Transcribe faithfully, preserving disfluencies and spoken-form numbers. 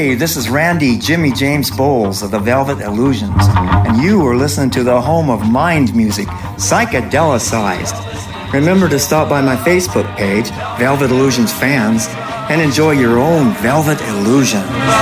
Hey, this is Randy Jimmy James Bowles of the Velvet Illusions, and you are listening to the home of mind music, Psychedelicized. Remember to stop by my Facebook page, Velvet Illusions Fans, and enjoy your own Velvet Illusion.